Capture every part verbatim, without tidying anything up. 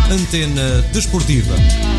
Antena Desportiva.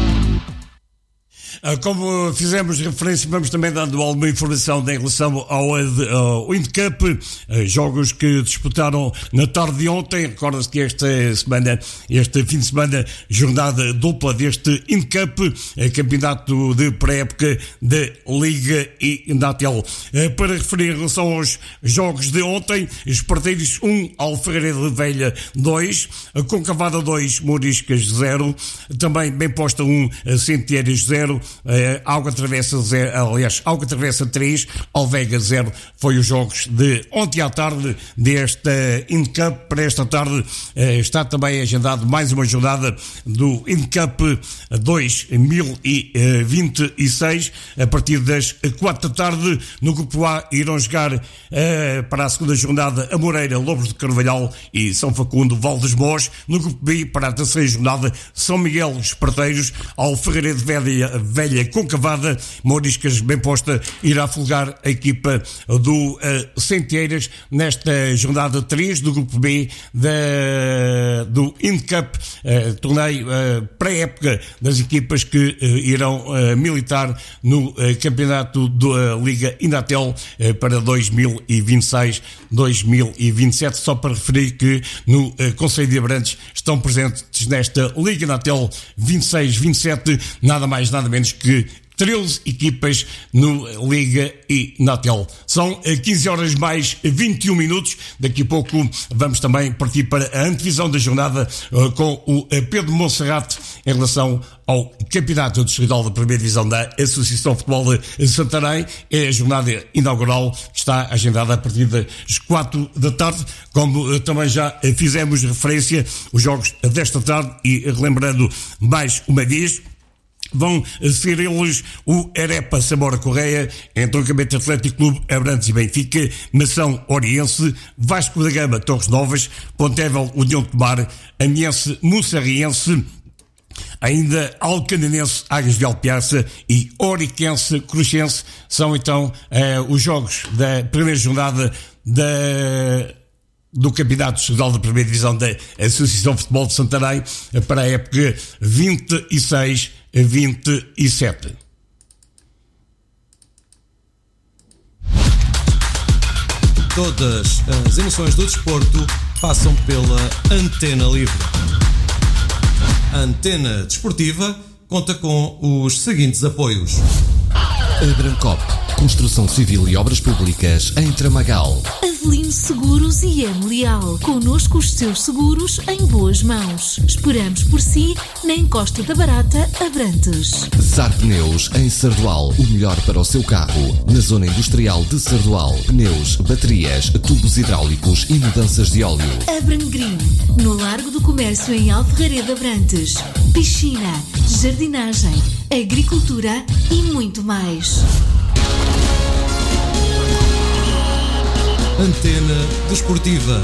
Como fizemos referência, vamos também dando alguma informação em relação ao, ao Incup, jogos que disputaram na tarde de ontem. Recorda-se que esta semana, este fim de semana, jornada dupla deste Incup, campeonato de pré-época da Liga e Natel. Para referir em relação aos jogos de ontem, Esparteiros um, Alferreira de Velha dois, Concavada dois, Mouriscas zero, também Bem Posta um, Centeiras zero, Uh, Alga Travessa zero, aliás, Alga Travessa três, Alvega zero, foi os jogos de ontem à tarde desta Incup. Para esta tarde uh, está também agendado mais uma jornada do Incup dois mil e vinte e seis, a partir das quatro da tarde. No grupo A irão jogar uh, para a segunda jornada a Moreira, Lobos de Carvalhal e São Facundo, Valdes Mós. No grupo B, para a terceira jornada, São Miguel, Esparteiros, Alferreira de Velha, Velha Concavada, Mouriscas Bem Posta irá folgar a equipa do uh, Centeiras nesta jornada três do grupo B da, do Incup, uh, torneio uh, pré-época das equipas que uh, irão uh, militar no uh, campeonato da uh, Liga Inatel uh, para dois mil e vinte e seis dois mil e vinte e sete. Só para referir que no uh, Conselho de Abrantes estão presentes nesta Liga Inatel vinte e seis vinte e sete, nada mais nada menos que treze equipas no Liga e Natel. São quinze horas mais vinte e um minutos. Daqui a pouco vamos também partir para a antevisão da jornada uh, com o Pedro Monserrate em relação ao Campeonato Distrital da Primeira Divisão da Associação de Futebol de Santarém. É a jornada inaugural que está agendada a partir das quatro da tarde. Como uh, também já fizemos referência, os jogos desta tarde, e relembrando mais uma vez, vão ser eles o Erepa Samora Correia, Entroncamento Atlético Clube Abrantes e Benfica, Mação Oriense, Vasco da Gama Torres Novas, Pontevel União de Tomar, Amiense Mussarriense, ainda Alcanenense Águias de Alpiaça e Oriquense Cruxense. São então eh, os jogos da primeira jornada da do Campeonato Estadual da Primeira Divisão da Associação de Futebol de Santarém para a época vinte e seis vinte e sete. Todas as emoções do desporto passam pela Antena Livre. A Antena Desportiva conta com os seguintes apoios: Abrancop, Construção Civil e Obras Públicas em Tramagal. Avelino Seguros e M. Leal. Connosco os seus seguros em boas mãos. Esperamos por si na Encosta da Barata, Abrantes. Sar Pneus em Sardual. O melhor para o seu carro. Na zona industrial de Sardual. Pneus, baterias, tubos hidráulicos e mudanças de óleo. Abran Green. No Largo do Comércio em Alferreira de Abrantes. Piscina, jardinagem, agricultura e muito mais. Antena Desportiva.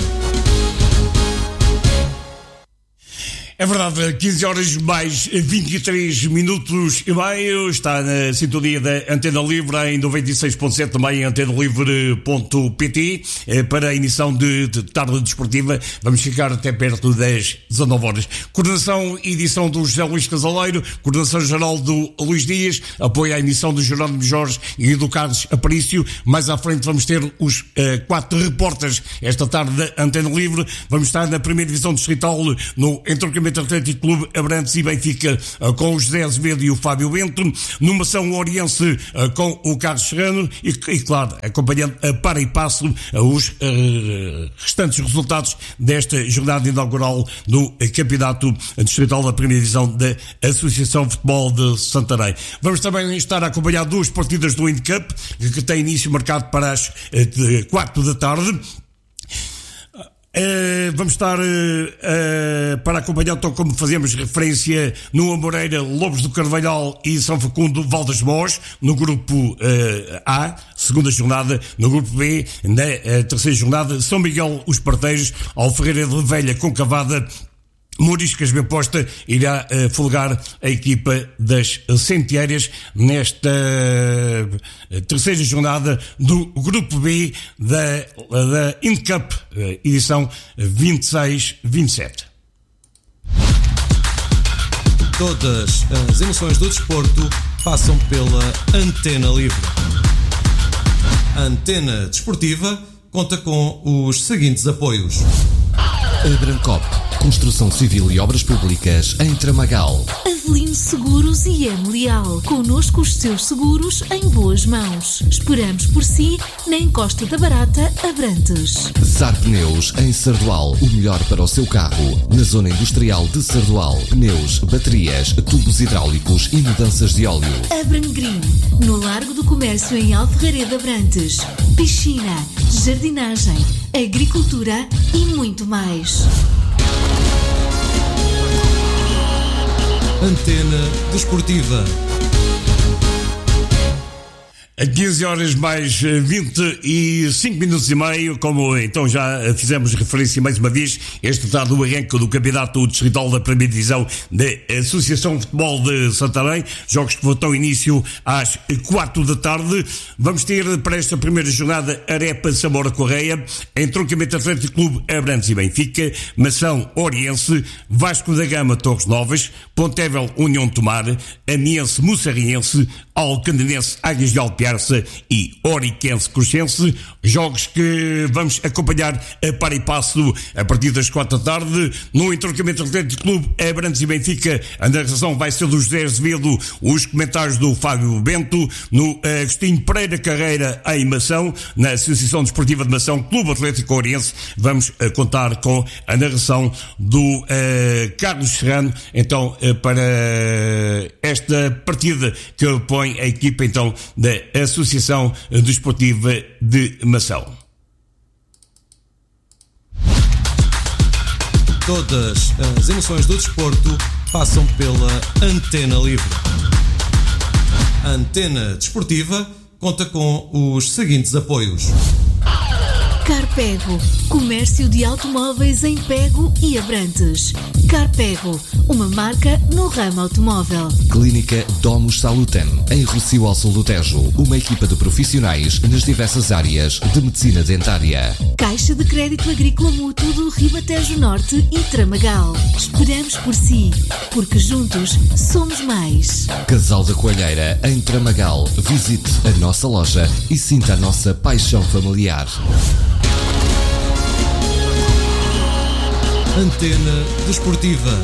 É verdade, quinze horas mais vinte e três minutos e meio, está na sintonia da Antena Livre em noventa e seis ponto sete, também em antena livre ponto pt, para a emissão de, de tarde desportiva. Vamos ficar até perto das dezanove horas. Coordenação e edição do José Luís Casaleiro, coordenação geral do Luís Dias, apoio à emissão do Jerónimo Jorge e do Carlos Aparício. Mais à frente vamos ter os uh, quatro repórteres esta tarde da Antena Livre. Vamos estar na primeira divisão distrital no Entroncamento Atlético Clube Abrantes e Benfica com o José Azevedo e o Fábio Bento, no Mação Oriense com o Carlos Serrano e, e claro, acompanhando a para e passo os uh, restantes resultados desta jornada inaugural do Campeonato Distrital da Primeira Divisão da Associação de Futebol de Santarém. Vamos também estar a acompanhar duas partidas do Incup que tem início marcado para as quatro da tarde. Uh, vamos estar uh, uh, para acompanhar, então, como fazemos referência, no Amoreira, Lobos do Carvalhal e São Facundo, Valdes Mós, no grupo uh, A, segunda jornada, no grupo B, na uh, terceira jornada, São Miguel, os Parteiros, Alferreira de Velha, Concavada, Mouriscas Bem Posta irá uh, folgar a equipa das Centeiras nesta uh, terceira jornada do Grupo B da, da Incup, uh, edição vinte e seis vinte e sete. Todas as emoções do desporto passam pela Antena Livre. A Antena Desportiva conta com os seguintes apoios: Abrancop, construção civil e obras públicas em Tramagal. Avelino Seguros e M. Leal. Connosco os seus seguros em boas mãos. Esperamos por si na Encosta da Barata, Abrantes. Zar Pneus em Sardual, o melhor para o seu carro. Na zona industrial de Sardual, pneus, baterias, tubos hidráulicos e mudanças de óleo. Abrangrim, no Largo do Comércio em Alferrareda, Abrantes. Piscina, jardinagem, agricultura e muito mais. Antena Desportiva. A quinze horas mais vinte e cinco minutos e meio, como então já fizemos referência mais uma vez, este está do arranque do Campeonato Distrital da Primeira Divisão da Associação de Futebol de Santarém, jogos que vão início às quatro da tarde. Vamos ter para esta primeira jornada Arepa Samora Correia, Entroncamento Atlético Clube Abrantes e Benfica, Mação Oriense, Vasco da Gama Torres Novas, Pontevel União Tomar, Amiense Moçarriense, Alcandenense Águias de Alpiarça e Oriquense Cruxense, jogos que vamos acompanhar a par e passo a partir das quatro da tarde. No Entroncamento Atlético Clube Abrantes e Benfica, a narração vai ser do José Azevedo, os comentários do Fábio Bento. No Agostinho Pereira Carreira em Mação, na Associação Desportiva de Mação Clube Atlético Oriense, vamos uh, contar com a narração do uh, Carlos Serrano, então uh, para esta partida que põe a equipa então da Associação Desportiva de Mação. Todas as emoções do desporto passam pela Antena Livre. A Antena Desportiva conta com os seguintes apoios: Carpego, comércio de automóveis em Pego e Abrantes. Carpego, uma marca no ramo automóvel. Clínica Domus Salutem, em Rocio ao Sul do Tejo, uma equipa de profissionais nas diversas áreas de medicina dentária. Caixa de Crédito Agrícola Mútuo do Ribatejo Norte e Tramagal. Esperamos por si, porque juntos somos mais. Casal da Coalheira, em Tramagal. Visite a nossa loja e sinta a nossa paixão familiar. Antena Desportiva.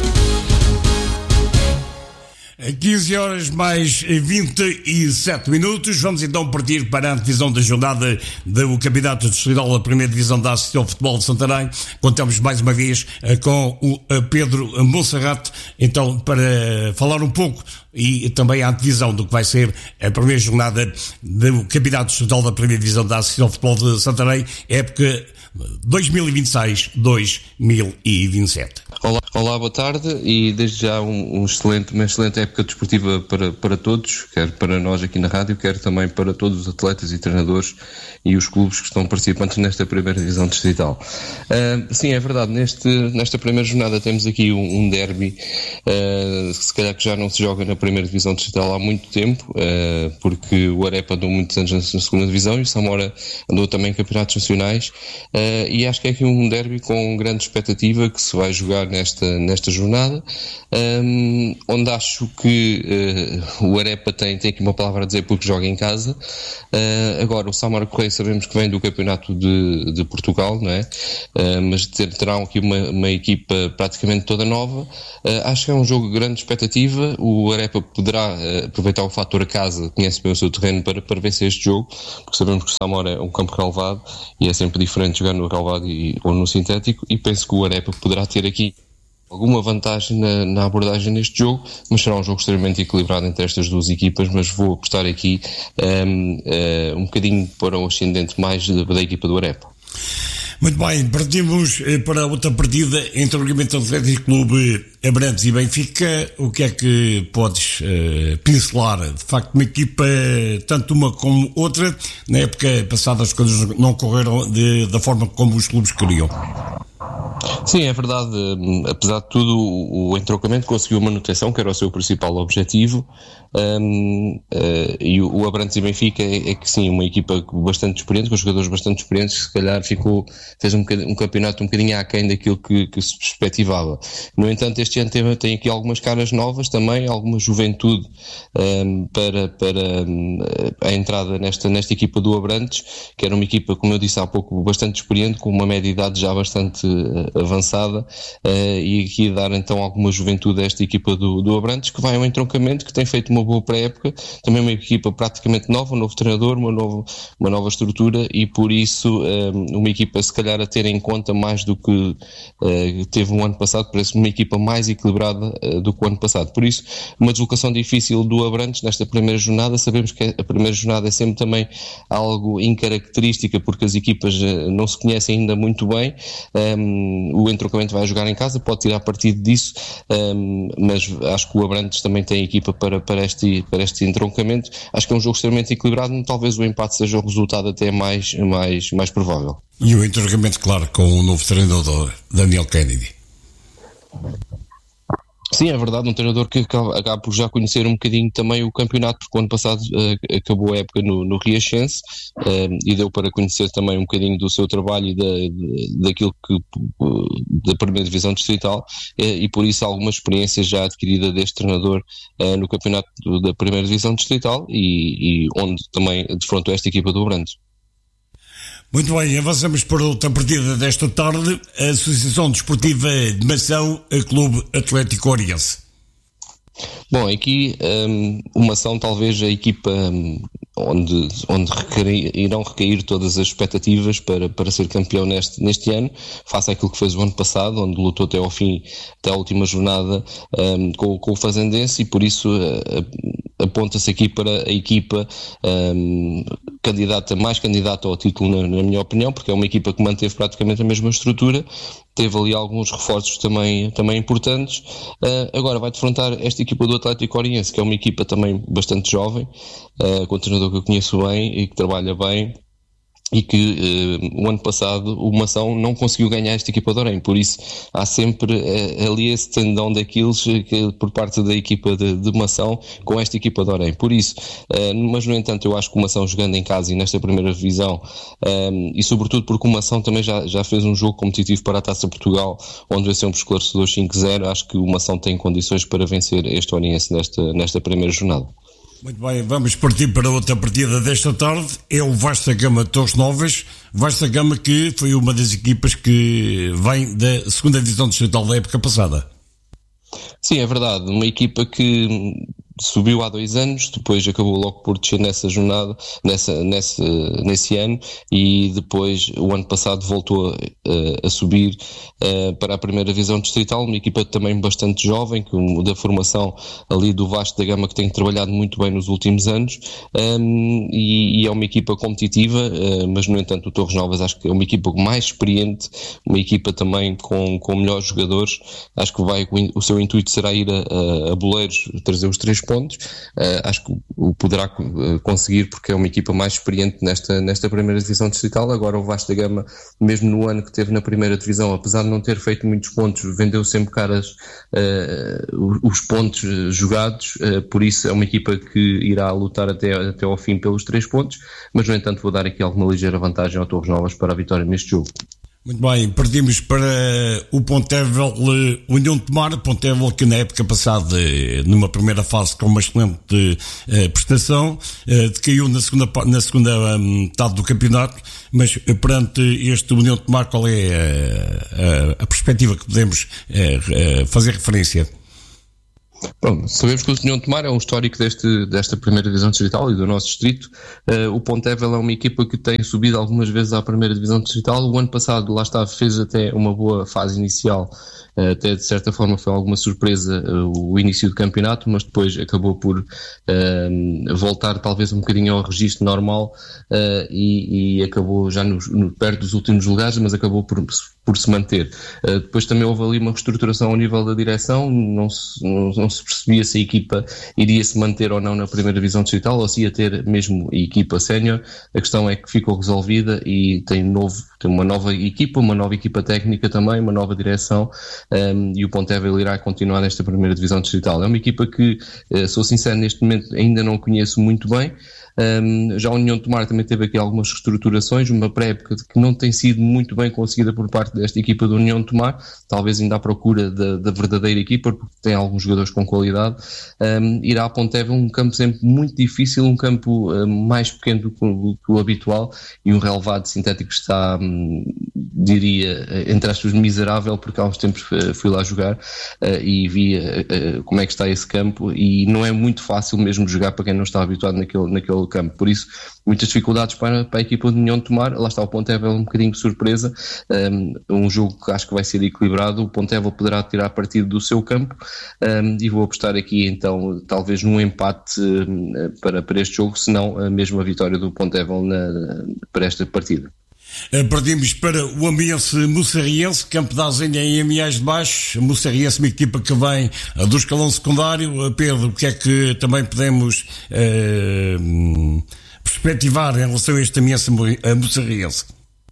quinze horas mais vinte e sete minutos. Vamos então partir para a divisão da jornada do Campeonato Distrital da Primeira Divisão da Associação de Futebol de Santarém. Contamos mais uma vez com o Pedro Monserrate, então para falar um pouco e também a divisão do que vai ser a primeira jornada do Campeonato Distrital da Primeira Divisão da Associação de Futebol de Santarém, época dois mil e vinte e seis dois mil e vinte e sete. Olá, olá, boa tarde e desde já um, um excelente, uma excelente época desportiva para, para todos, quer para nós aqui na rádio, quer também para todos os atletas e treinadores e os clubes que estão participantes nesta primeira divisão distrital. Uh, sim, é verdade, neste, nesta primeira jornada temos aqui um, um derby, uh, se calhar que já não se joga na primeira divisão distrital há muito tempo, uh, porque o Arepa andou muitos anos na, na segunda divisão e o Samora andou também em campeonatos nacionais, uh, e acho que é aqui um derby com grande expectativa que se vai jogar nesta, nesta jornada, um, onde acho que uh, o Arepa tem, tem aqui uma palavra a dizer porque joga em casa. Uh, agora, o Samora Correia sabemos que vem do campeonato de, de Portugal, não é? Uh, mas ter, terão aqui uma, uma equipa praticamente toda nova. Uh, acho que é um jogo de grande expectativa. O Arepa poderá uh, aproveitar o fator casa, conhece bem o seu terreno, para, para vencer este jogo, porque sabemos que o Samora é um campo relevado e é sempre diferente jogar no relevado e, ou no sintético, e penso que o Arepa poderá ter aqui alguma vantagem na, na abordagem neste jogo, mas será um jogo extremamente equilibrado entre estas duas equipas, mas vou apostar aqui um, um, um bocadinho para o ascendente mais da, da equipa do Arepa. Muito bem, partimos para outra partida entre o Entroncamento Atlético Clube Abrantes e Benfica. O que é que podes uh, pincelar? De facto, uma equipa, tanto uma como outra, na época passada as coisas não correram de, da forma como os clubes queriam. Sim, é verdade. Apesar de tudo, o entroncamento conseguiu a manutenção, que era o seu principal objetivo, um, uh, e o, o Abrantes e Benfica é, é que sim, uma equipa bastante experiente, com jogadores bastante experientes, que se calhar ficou, fez um, um campeonato um bocadinho aquém daquilo que, que se perspectivava. No entanto, este este ano tem, tem aqui algumas caras novas também, alguma juventude um, para, para um, a entrada nesta, nesta equipa do Abrantes, que era uma equipa, como eu disse há pouco, bastante experiente, com uma média de idade já bastante uh, avançada, uh, e aqui dar então alguma juventude a esta equipa do, do Abrantes, que vai ao entroncamento, que tem feito uma boa pré-época, também uma equipa praticamente nova, um novo treinador, uma, novo, uma nova estrutura, e por isso um, uma equipa se calhar a ter em conta mais do que uh, teve um ano passado, parece uma equipa mais equilibrada uh, do que o ano passado. Por isso, uma deslocação difícil do Abrantes nesta primeira jornada. Sabemos que a primeira jornada é sempre também algo incaracterística, porque as equipas uh, não se conhecem ainda muito bem. Um, o entroncamento vai jogar em casa, pode tirar partido disso, um, mas acho que o Abrantes também tem equipa para, para, este, para este entroncamento. Acho que é um jogo extremamente equilibrado, talvez o empate seja o resultado até mais, mais, mais provável. E o entroncamento, claro, com o novo treinador Daniel Kennedy. Sim, é verdade, um treinador que acaba, acaba por já conhecer um bocadinho também o campeonato, porque o ano passado uh, acabou a época no, no Riachense, uh, e deu para conhecer também um bocadinho do seu trabalho e da, de, daquilo que uh, da primeira divisão distrital, uh, e por isso alguma experiência já adquirida deste treinador uh, no campeonato da primeira divisão distrital, e, e onde também defrontou esta equipa do Abrantes. Muito bem, avançamos para outra partida desta tarde, a Associação Desportiva de Mação, a Clube Atlético Oriense. Bom, aqui um, uma ação, talvez a equipa um, onde, onde recair, irão recair todas as expectativas para, para ser campeão neste, neste ano, face àquilo que fez o ano passado, onde lutou até ao fim, até a última jornada um, com, com o Fazendense, e por isso uh, aponta-se aqui para a equipa um, candidata, mais candidata ao título, na, na minha opinião, porque é uma equipa que manteve praticamente a mesma estrutura, teve ali alguns reforços também, também importantes. Uh, agora vai defrontar esta equipa do Atlético Oriense, que é uma equipa também bastante jovem, uh, com um treinador que eu conheço bem e que trabalha bem, e que uh, o ano passado o Mação não conseguiu ganhar esta equipa de Orem, por isso há sempre uh, ali esse tendão daqueles que, por parte da equipa de, de Mação com esta equipa de Orem, por isso, uh, mas no entanto eu acho que o Mação jogando em casa e nesta primeira divisão, um, e sobretudo porque o Mação também já, já fez um jogo competitivo para a Taça Portugal, onde venceu um esclarecedor cinco zero, acho que o Mação tem condições para vencer este Oriense nesta, nesta primeira jornada. Muito bem, vamos partir para outra partida desta tarde, é o Vasta Gama Torres Novas, Vasta Gama que foi uma das equipas que vem da segunda divisão distrital da época passada. Sim, é verdade, uma equipa que subiu há dois anos, depois acabou logo por descer nessa jornada, nessa, nessa, nesse ano, e depois o ano passado voltou uh, a subir uh, para a primeira divisão distrital, uma equipa também bastante jovem, que, da formação ali do Vasco da Gama, que tem trabalhado muito bem nos últimos anos, um, e, e é uma equipa competitiva, uh, mas no entanto o Torres Novas acho que é uma equipa mais experiente, uma equipa também com, com melhores jogadores, acho que vai, o seu intuito será ir a, a, a Boleiros trazer os três pontos, uh, acho que o poderá conseguir, porque é uma equipa mais experiente nesta, nesta primeira divisão distrital. Agora o Vasco da Gama, mesmo no ano que teve na primeira divisão, apesar de não ter feito muitos pontos, vendeu sempre caras uh, os pontos jogados, uh, por isso é uma equipa que irá lutar até, até ao fim pelos três pontos, mas no entanto vou dar aqui alguma ligeira vantagem ao Torres Novas para a vitória neste jogo. Muito bem, partimos para o Pontevel União de Tomar, Pontevel que na época passada, numa primeira fase com uma excelente eh, prestação, eh, decaiu na segunda, na segunda metade do campeonato, mas perante este União de Tomar, qual é a, a, a perspectiva que podemos eh, fazer referência? Bom, sabemos que o União de Tomar é um histórico deste, desta primeira divisão distrital e do nosso distrito. Uh, o Pontevel é uma equipa que tem subido algumas vezes à primeira divisão distrital. O ano passado, lá está, fez até uma boa fase inicial, uh, até de certa forma foi alguma surpresa uh, o início do campeonato, mas depois acabou por uh, voltar talvez um bocadinho ao registro normal, uh, e, e acabou já no, no, perto dos últimos lugares, mas acabou por por se manter. Uh, depois também houve ali uma reestruturação ao nível da direção, não se, não, não se percebia se a equipa iria se manter ou não na primeira divisão distrital ou se ia ter mesmo a equipa sénior. A questão é que ficou resolvida e tem, novo, tem uma nova equipa, uma nova equipa técnica também, uma nova direção, um, e o Pontevel irá continuar nesta primeira divisão distrital. É uma equipa que, uh, sou sincero, neste momento ainda não conheço muito bem. Um, já a União de Tomar também teve aqui algumas reestruturações, uma pré-época que não tem sido muito bem conseguida por parte desta equipa da União de Tomar, talvez ainda à procura da, da verdadeira equipa, porque tem alguns jogadores com qualidade. Um, irá a Pontevel, um campo sempre muito difícil, um campo um, mais pequeno do que, do que o habitual, e um relevado sintético que está, um, diria, entre aspas, miserável, porque há uns tempos fui lá jogar uh, e vi uh, como é que está esse campo, e não é muito fácil mesmo jogar para quem não está habituado naquele, naquele campo, por isso muitas dificuldades para, para a equipa de União de Tomar. Lá está o Pontevel um bocadinho de surpresa, um, um jogo que acho que vai ser equilibrado. O Pontevel poderá tirar partido do seu campo, um, e vou apostar aqui então talvez num empate um, para, para este jogo, se não a mesma vitória do Pontevel na, para esta partida. Partimos para o Amiense Moçarriense, Campo da Azenha em Amiens de Baixo. Moçarriense, uma equipa que vem do escalão secundário. Pedro, o que é que também podemos eh, perspectivar em relação a este Amiense Moçarriense?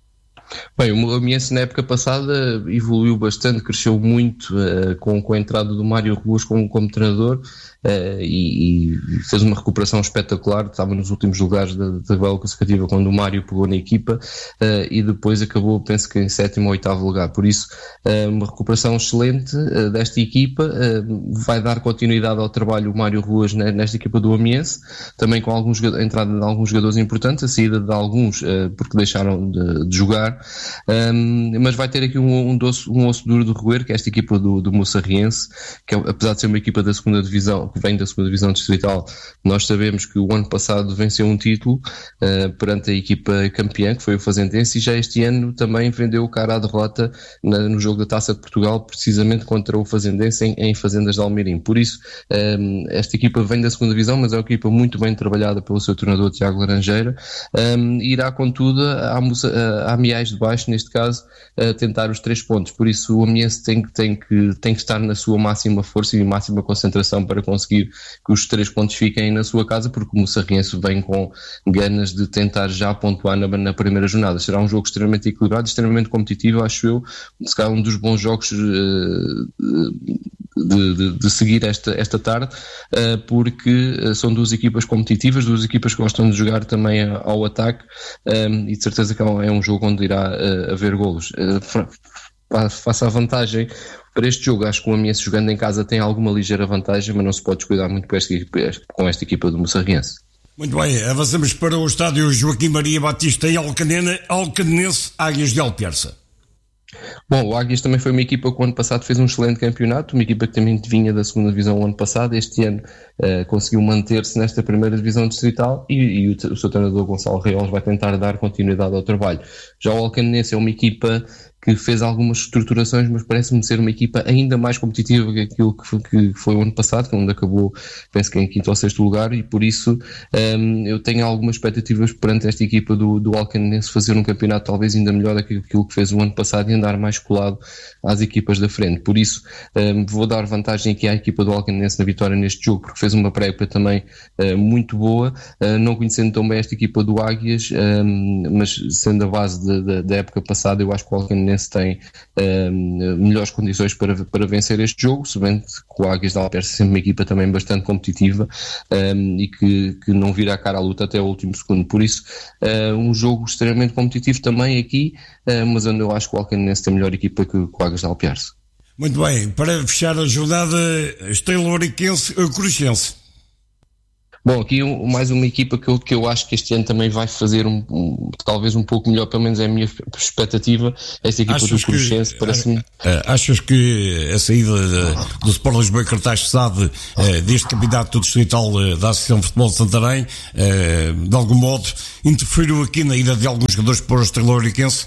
Bem, o Amiense na época passada evoluiu bastante, cresceu muito uh, com, com a entrada do Mário Ruas como, como treinador, uh, e, e fez uma recuperação espetacular. Estava nos últimos lugares da, da tabela classificativa quando o Mário pegou na equipa, uh, e depois acabou, penso que em sétimo ou oitavo lugar. Por isso, uh, uma recuperação excelente uh, desta equipa. Uh, vai dar continuidade ao trabalho o Mário Ruas nesta equipa do Amiense, também com alguns, a entrada de alguns jogadores importantes, a saída de alguns uh, porque deixaram de, de jogar. Um, mas vai ter aqui um, um, doce, um osso duro de roer, que é esta equipa do, do Moçarriense, que é, apesar de ser uma equipa da segunda divisão, que vem da segunda divisão distrital, nós sabemos que o ano passado venceu um título uh, perante a equipa campeã, que foi o Fazendense, e já este ano também vendeu cara à derrota na, no jogo da Taça de Portugal, precisamente contra o Fazendense em, em Fazendas de Almeirim. Por isso, um, esta equipa vem da segunda divisão, mas é uma equipa muito bem trabalhada pelo seu treinador Tiago Laranjeira, um, irá contudo à, à Amiens de Baixo, neste caso, a tentar os três pontos. Por isso o Amiense tem, tem, que, tem que estar na sua máxima força e máxima concentração para conseguir que os três pontos fiquem na sua casa, porque o Moçarriense vem com ganas de tentar já pontuar na, na primeira jornada. Será um jogo extremamente equilibrado, extremamente competitivo, acho eu, se calhar um dos bons jogos uh, de, de, de seguir esta, esta tarde, uh, porque são duas equipas competitivas, duas equipas que gostam de jogar também ao ataque, um, e de certeza que é um jogo onde irá uh, haver golos. Uh, face à vantagem para este jogo, acho que o Amiense jogando em casa tem alguma ligeira vantagem, mas não se pode descuidar muito com esta, com esta equipa do Moçarriense. Muito bem, avançamos para o estádio Joaquim Maria Batista em Alcanena, Alcanense, Águias de Alperça. Bom, o Águias também foi uma equipa que o ano passado fez um excelente campeonato, uma equipa que também vinha da segunda divisão o ano passado. Este ano uh, conseguiu manter-se nesta primeira divisão distrital, e, e o, o seu treinador Gonçalo Reis vai tentar dar continuidade ao trabalho. Já o Alcanense é uma equipa que fez algumas estruturações, mas parece-me ser uma equipa ainda mais competitiva que aquilo que foi, que foi o ano passado, onde acabou, penso que em quinto ou sexto lugar, e por isso um, eu tenho algumas expectativas perante esta equipa do, do Alcanense fazer um campeonato talvez ainda melhor do que aquilo que fez o ano passado e andar mais colado às equipas da frente. Por isso um, vou dar vantagem aqui à equipa do Alcanense na vitória neste jogo, porque fez uma pré-época também uh, muito boa, uh, não conhecendo tão bem esta equipa do Águias, um, mas sendo a base de, de, da época passada, eu acho que o Alcanense tem um, melhores condições para, para vencer este jogo, se bem que o Águias de Alperça é sempre uma equipa também bastante competitiva, um, e que, que não vira a cara à luta até o último segundo. Por isso, uh, um jogo extremamente competitivo também aqui, uh, mas onde eu acho que o Alcanense tem melhor equipa que, que o Águias de Alperça. Muito bem, para fechar a jornada, Estrela Ouriquense, Cruxense. Bom, aqui um, mais uma equipa que eu, que eu acho que este ano também vai fazer um, um, talvez um pouco melhor, pelo menos é a minha perspectiva, esta equipa achas do Cruxense, parece-me... Achas que a saída de, do Sport Lisboa e Cartaz de Sade, deste campeonato distrital da Associação de Futebol de Santarém, de algum modo interferiu aqui na ida de alguns jogadores para o Estrela Ouriquense?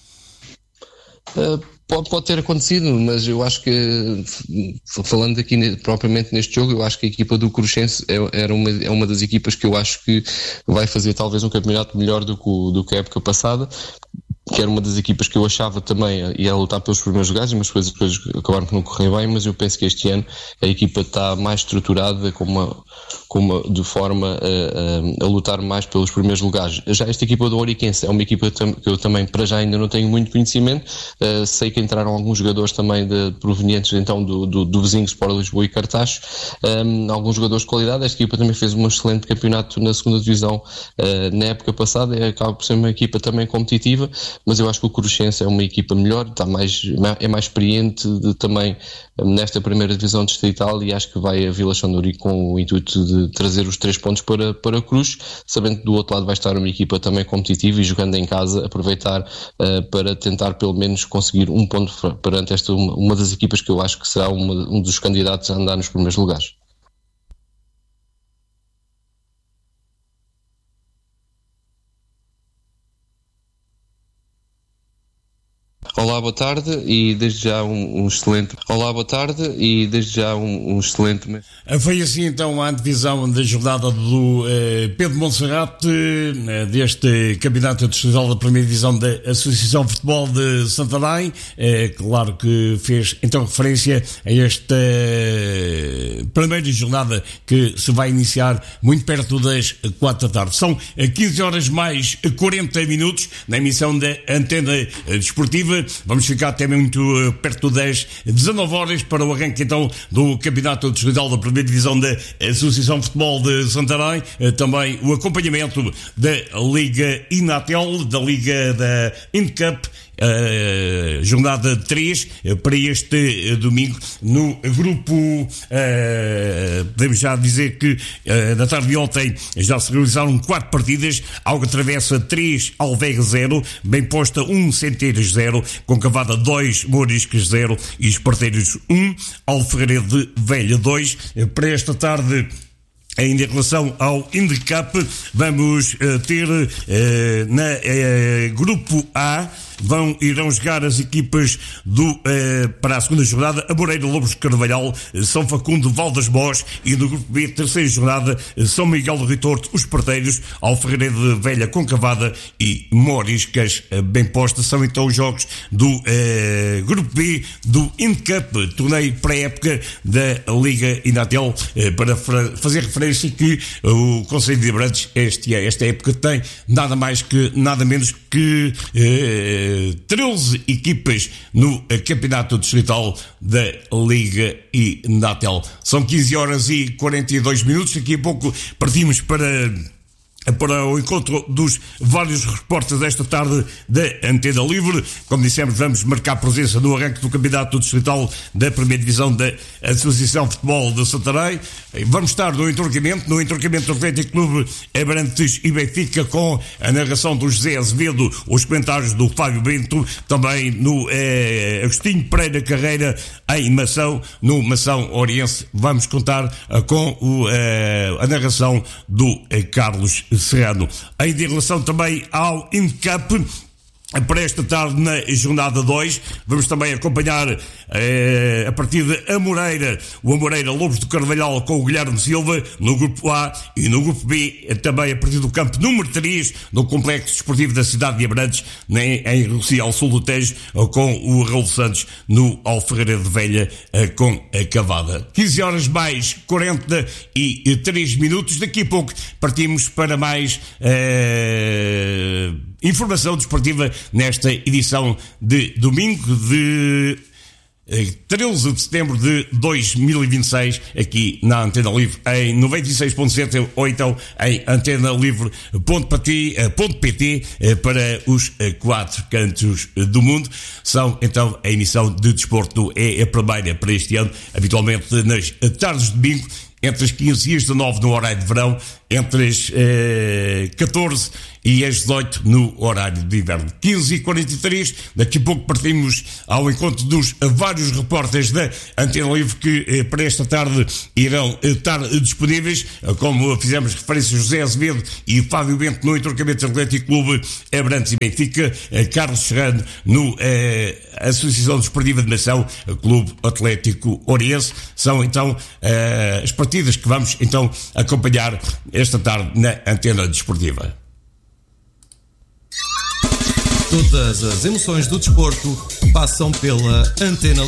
Uh, Pode, pode ter acontecido, mas eu acho que, falando aqui propriamente neste jogo, eu acho que a equipa do Cruxense é, era uma, é uma das equipas que eu acho que vai fazer talvez um campeonato melhor do que, do que a época passada, que era uma das equipas que eu achava também ia lutar pelos primeiros lugares, mas depois as coisas acabaram por não correr bem, mas eu penso que este ano a equipa está mais estruturada, com uma, com uma, de forma a, a, a lutar mais pelos primeiros lugares. Já esta equipa do Ouriquense é uma equipa que eu também para já ainda não tenho muito conhecimento, uh, sei que entraram alguns jogadores também de, provenientes então do, do, do vizinho Sport Lisboa e Cartaz, um, alguns jogadores de qualidade. Esta equipa também fez um excelente campeonato na segunda divisão uh, na época passada, e acaba por ser uma equipa também competitiva, mas eu acho que o Cruxense é uma equipa melhor, está mais, é mais experiente de, também nesta primeira divisão distrital, e acho que vai a Vila Chão de Ourique com o intuito de trazer os três pontos para, para Cruz, sabendo que do outro lado vai estar uma equipa também competitiva e jogando em casa, aproveitar uh, para tentar pelo menos conseguir um ponto perante esta uma, uma das equipas que eu acho que será uma, um dos candidatos a andar nos primeiros lugares. Olá, boa tarde e desde já um, um excelente... Olá, boa tarde e desde já um, um excelente... Foi assim então a antevisão da jornada do eh, Pedro Monserrate, eh, deste campeonato distrital da primeira divisão da Associação de Futebol de Santarém. Eh, claro que fez então referência a esta eh, primeira jornada que se vai iniciar muito perto das quatro da tarde. São quinze horas mais quarenta minutos na emissão da Antena Desportiva. Vamos ficar até muito uh, perto das dezanove horas para o arranque então do Campeonato Distrital da primeira divisão da Associação de Futebol de Santarém, uh, também o acompanhamento da Liga Inatel, da Liga da INCUP, Uh, jornada três uh, para este uh, domingo no grupo, uh, podemos já dizer que uh, na tarde de ontem já se realizaram quatro partidas. Alga Travessa três, Alvega zero, Bem Posta um, Centeiras zero, Concavada dois, Mouriscas zero e Esparteiros um, Alferreira de Velha dois. Uh, para esta tarde, ainda em relação ao INDECAP, vamos uh, ter uh, na uh, grupo A, vão, irão jogar as equipas do, uh, para a segunda jornada, a Moreira Lobos de Carvalhal, São Facundo, Val das Bós, e no grupo B, terceira jornada, São Miguel do Rio Torto, Os Parteiros, Alferreira de Velha, Concavada e Moriscas Bem Posta. São então os jogos do uh, grupo B do INDECAP, torneio pré-época da Liga Inatel, uh, para fra- fazer referência que o Conselho de Abrantes este, esta época tem nada mais que nada menos que uh, treze equipas no Campeonato Distrital da Liga Inatel. São quinze horas e quarenta e dois minutos. Daqui a pouco partimos para para o encontro dos vários repórteres desta tarde da Antena Livre. Como dissemos, vamos marcar presença no arranque do Campeonato Distrital da primeira divisão da Associação de Futebol de Santarém. Vamos estar no entroncamento, no entroncamento do Atlético Clube Abrantes e Benfica, com a narração do José Azevedo, os comentários do Fábio Bento, também no eh, Agostinho Pereira Carreira em Mação, no Mação Oriense. Vamos contar eh, com o, eh, a narração do eh, Carlos Serrano. Ainda em relação também ao INCUP, para esta tarde na jornada dois, vamos também acompanhar eh, a partida Amoreira, o Amoreira Lobos do Carvalhal com o Guilherme Silva no grupo A, e no grupo B também a partir do campo número três no Complexo Desportivo da cidade de Abrantes, em, em Rocia, ao sul do Tejo, com o Raul Santos no Alferreira de Velha eh, com a Cavada. quinze horas mais quarenta e três minutos. Daqui a pouco partimos para mais eh, informação desportiva nesta edição de domingo de treze de setembro de dois mil e vinte e seis, aqui na Antena Livre em noventa e seis ponto sete ou então em antena livre ponto pt para os quatro cantos do mundo. São então a emissão de desporto, é a primeira para este ano, habitualmente nas tardes de domingo, entre as quinze e as dezanove no horário de verão, entre as eh, catorze e as dezoito no horário de inverno. quinze e quarenta e três, daqui a pouco partimos ao encontro dos vários repórteres da Antena Livre que eh, para esta tarde irão eh, estar disponíveis, como fizemos referência, José Azevedo e Fábio Bento no entroncamento Atlético Clube Abrantes e Benfica, eh, Carlos Serrano no eh, Associação Desportiva de Mação, Clube Atlético Oriense. São então eh, as partidas que vamos então acompanhar esta tarde na Antena Desportiva. Todas as emoções do desporto passam pela Antena